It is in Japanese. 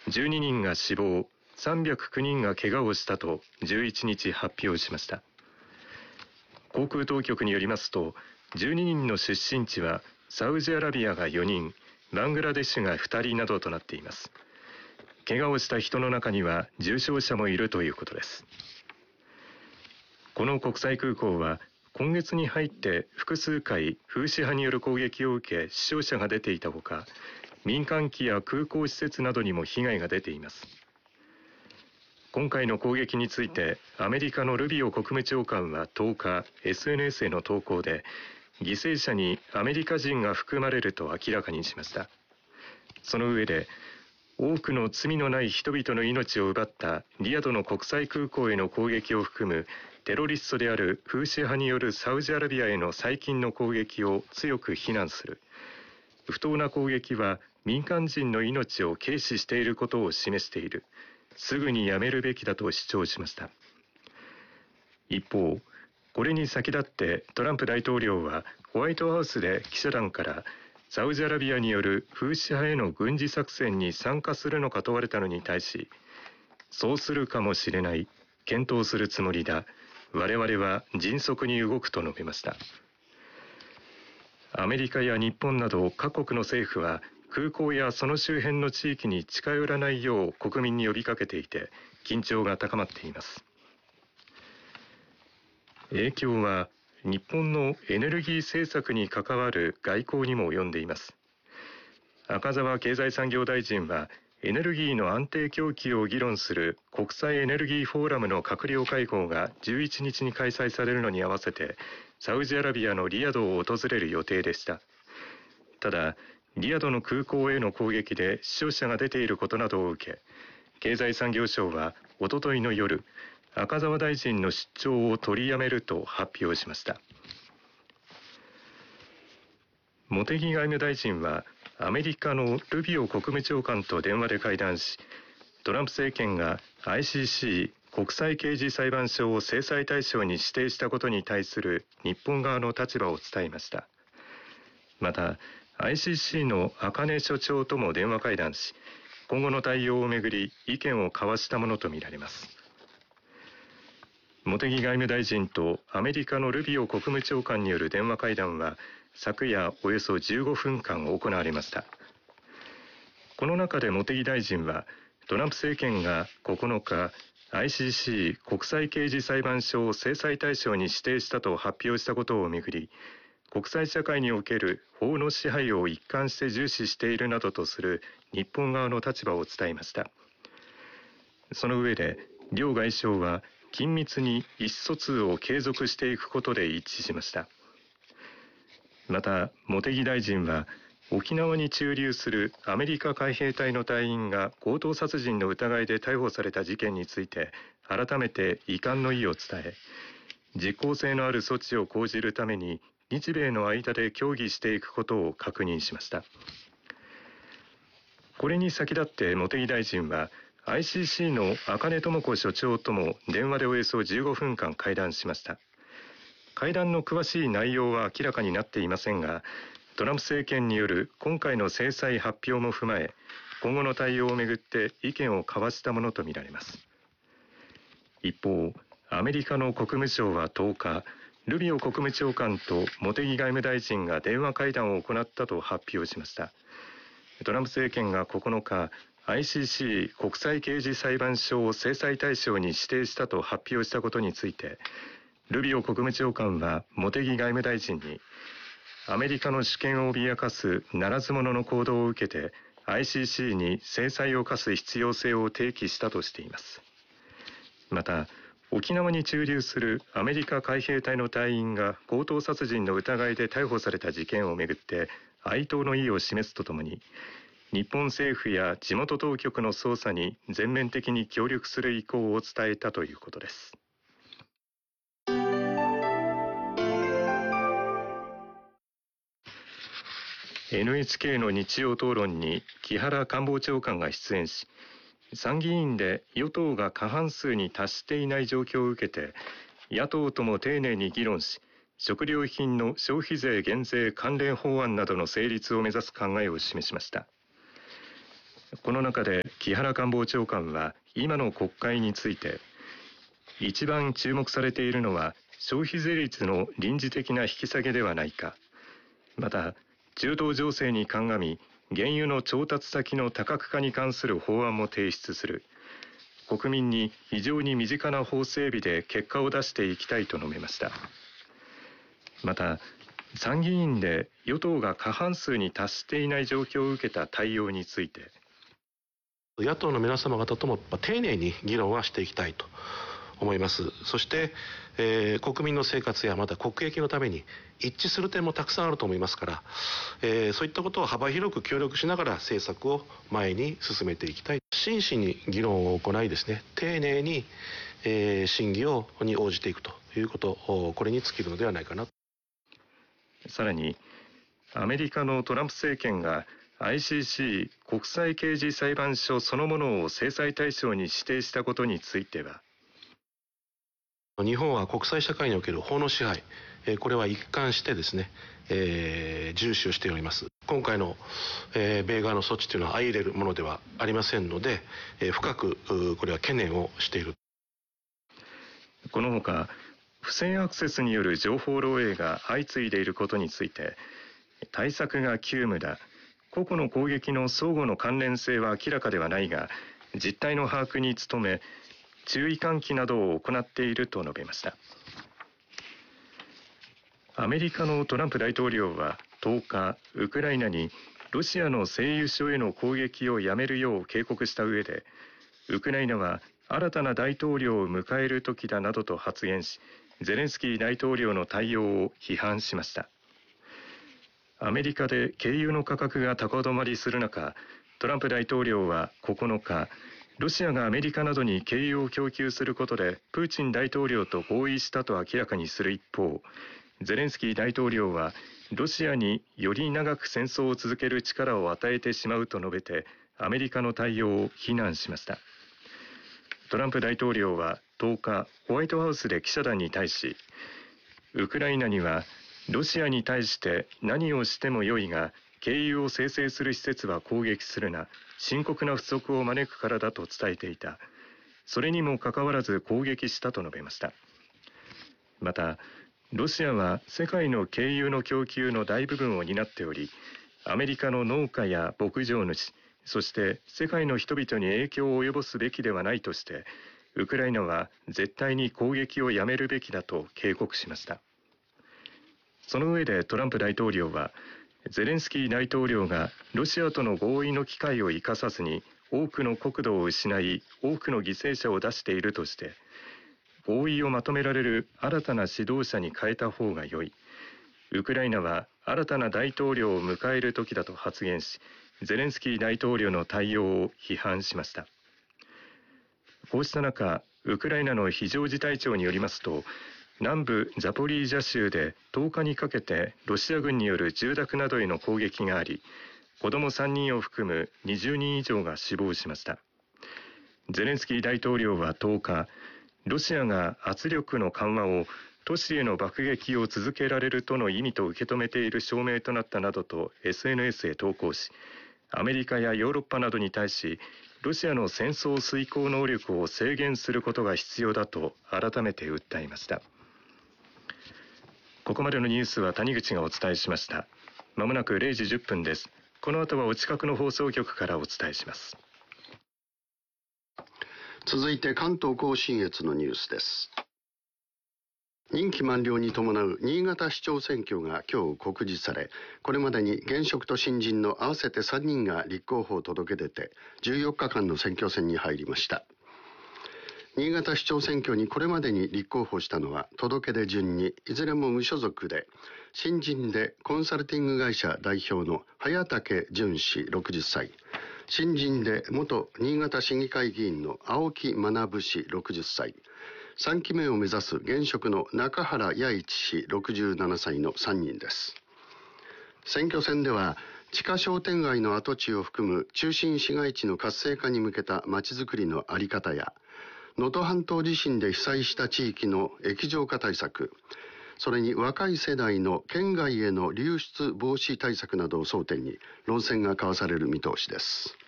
12人が死亡、309人が怪我をしたと11日発表しました。航空当局によりますと、12人の出身地はサウジアラビアが4人、バングラデシュが2人などとなっています。怪我をした人の中には重傷者もいるということです。この国際空港は今月に入って複数回フーシ派による攻撃を受け死傷者が出ていたほか、民間機や空港施設などにも被害が出ています。今回の攻撃についてアメリカのルビオ国務長官は10日 SNS への投稿で、犠牲者にアメリカ人が含まれると明らかにしました。その上で、多くの罪のない人々の命を奪ったリヤドの国際空港への攻撃を含むテロリストであるフーシ派によるサウジアラビアへの最近の攻撃を強く非難する。不当な攻撃は民間人の命を軽視していることを示している。すぐにやめるべきだと主張しました。一方、これに先立ってトランプ大統領はホワイトハウスで記者団からサウジアラビアによるフーシ派への軍事作戦に参加するのか問われたのに対し、そうするかもしれない、検討するつもりだ、我々は迅速に動くと述べました。アメリカや日本など各国の政府は空港やその周辺の地域に近寄らないよう国民に呼びかけていて、緊張が高まっています。影響は日本のエネルギー政策に関わる外交にも及んでいます。赤澤経済産業大臣はエネルギーの安定供給を議論する国際エネルギーフォーラムの閣僚会合が11日に開催されるのに合わせてサウジアラビアのリヤドを訪れる予定でした。ただ、リヤドの空港への攻撃で死傷者が出ていることなどを受け、経済産業省はおとといの夜、赤澤大臣の出張を取りやめると発表しました。茂木外務大臣はアメリカのルビオ国務長官と電話で会談し、トランプ政権が ICC 国際刑事裁判所を制裁対象に指定したことに対する日本側の立場を伝えました。また ICC の茜所長とも電話会談し、今後の対応をめぐり意見を交わしたものとみられます。茂木外務大臣とアメリカのルビオ国務長官による電話会談は昨夜およそ15分間行われました。この中で茂木大臣はトランプ政権が9日 ICC 国際刑事裁判所を制裁対象に指定したと発表したことをめぐり、国際社会における法の支配を一貫して重視しているなどとする日本側の立場を伝えました。その上で両外相は緊密に意思疎通を継続していくことで一致しました。また茂木大臣は沖縄に駐留するアメリカ海兵隊の隊員が強盗殺人の疑いで逮捕された事件について改めて遺憾の意を伝え、実効性のある措置を講じるために日米の間で協議していくことを確認しました。これに先立って茂木大臣はICC の茜智子所長とも電話でおよそ15分間会談しました。会談の詳しい内容は明らかになっていませんが、トランプ政権による今回の制裁発表も踏まえ、今後の対応をめぐって意見を交わしたものとみられます。一方、アメリカの国務省は10日、ルビオ国務長官と茂木外務大臣が電話会談を行ったと発表しました。トランプ政権が9日、ICC 国際刑事裁判所を制裁対象に指定したと発表したことについて、ルビオ国務長官は茂木外務大臣に、アメリカの主権を脅かすならず者の行動を受けて ICC に制裁を科す必要性を提起したとしています。また、沖縄に駐留するアメリカ海兵隊の隊員が強盗殺人の疑いで逮捕された事件をめぐって哀悼の意を示すとともに、日本政府や地元当局の捜査に全面的に協力する意向を伝えたということです。NHK の日曜討論に木原官房長官が出演し、参議院で与党が過半数に達していない状況を受けて、野党とも丁寧に議論し、食料品の消費税減税関連法案などの成立を目指す考えを示しました。この中で木原官房長官は今の国会について、一番注目されているのは消費税率の臨時的な引き下げではないか、また中東情勢に鑑み原油の調達先の多角化に関する法案も提出する、国民に非常に身近な法整備で結果を出していきたいと述べました。また参議院で与党が過半数に達していない状況を受けた対応について、 野党の皆様方とも丁寧に議論はしていきたいと思います。そして、国民の生活やまた国益のために一致する点もたくさんあると思いますから、そういったことを幅広く協力しながら政策を前に進めていきたい。真摯に議論を行いですね、丁寧に、審議に応じていくということ、これに尽きるのではないかな。 さらにアメリカのトランプ政権が ICC 国際刑事裁判所そのものを制裁対象に指定したことについては、 日本は国際社会における法の支配、これは一貫してですね、重視をしております。今回の、米側の措置というのは相入れるものではありませんので、深くこれは懸念をしている。 このほか不正アクセスによる情報漏洩が相次いでいることについて、対策が急務だ、個々の攻撃の相互の関連性は明らかではないが実態の把握に努め注意喚起などを行っていると述べました。アメリカのトランプ大統領は10日、ウクライナにロシアの製油所への攻撃をやめるよう警告した上で、ウクライナは新たな大統領を迎える時だなどと発言し、ゼレンスキー大統領の対応を批判しました。アメリカで軽油の価格が高止まりする中、トランプ大統領は9日、ロシアがアメリカなどに軽油を供給することでプーチン大統領と合意したと明らかにする一方、ゼレンスキー大統領はロシアにより長く戦争を続ける力を与えてしまうと述べて、アメリカの対応を非難しました。トランプ大統領は10日、ホワイトハウスで記者団に対し、ウクライナにはロシアに対して何をしてもよいが、軽油を生成する施設は攻撃するな、深刻な不足を招くからだと伝えていた。それにもかかわらず攻撃したと述べました。また、ロシアは世界の軽油の供給の大部分を担っており、アメリカの農家や牧場主、そして世界の人々に影響を及ぼすべきではないとして、ウクライナは絶対に攻撃をやめるべきだと警告しました。その上でトランプ大統領は、ゼレンスキー大統領がロシアとの合意の機会を生かさずに多くの国土を失い、多くの犠牲者を出しているとして、合意をまとめられる新たな指導者に変えた方が良い。ウクライナは新たな大統領を迎える時だと発言し、ゼレンスキー大統領の対応を批判しました。こうした中、ウクライナの非常事態庁によりますと、南部ザポリージャ州で10日にかけてロシア軍による住宅などへの攻撃があり、子供3人を含む20人以上が死亡しました。ゼレンスキー大統領は10日、ロシアが圧力の緩和を都市への爆撃を続けられるとの意味と受け止めている証明となったなどと SNS へ投稿し、アメリカやヨーロッパなどに対し、ロシアの戦争遂行能力を制限することが必要だと改めて訴えました。ここまでのニュースは谷口がお伝えしました。まもなく0時10分です。この後はお近くの放送局からお伝えします。 続いて関東甲信越のニュースです。任期満了に伴う新潟市長選挙が今日告示され、これまでに現職と新人の合わせて3人が立候補を届け出て、14日間の選挙戦に入りました。新潟市長選挙にこれまでに立候補したのは届け出順にいずれも無所属で、新人でコンサルティング会社代表の早竹淳氏60歳、新人で元新潟市議会議員の青木学氏60歳、3期目を目指す現職の中原弥一氏67歳の3人です。選挙戦では地下商店街の跡地を含む中心市街地の活性化に向けたまちづくりの在り方や、能登半島地震で被災した地域の液状化対策、それに若い世代の県外への流出防止対策などを争点に論戦が交わされる見通しです。